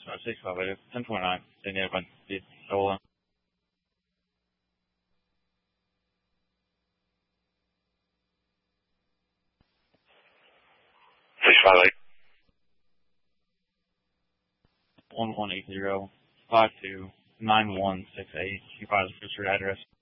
658, 1029, Daniel Quincy, stolen. 658. 1180 529168. You guys, what's your address?